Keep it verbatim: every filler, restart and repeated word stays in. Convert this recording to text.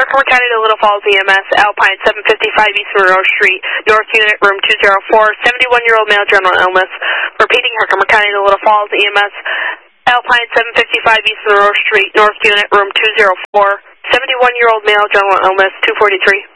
Herkimer County to Little Falls E M S, Alpine seven fifty-five East Monroe Street, North Unit, room two oh four, seventy-one-year-old male, general illness. Repeating, Herkimer County to Little Falls E M S, Alpine seven fifty-five East Monroe Street, North Unit, room two oh four, seventy-one-year-old male, general illness, two forty-three.